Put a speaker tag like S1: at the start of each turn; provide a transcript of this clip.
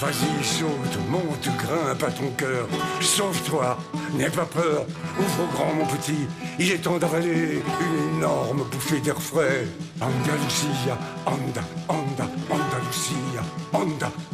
S1: Vas-y, saute, monte, grimpe à ton cœur. Sauve-toi, n'aie pas peur. Ouvre grand, mon petit. Il est temps d'avaler une énorme bouffée d'air frais. Andalusia, anda, anda, Andalusia, anda,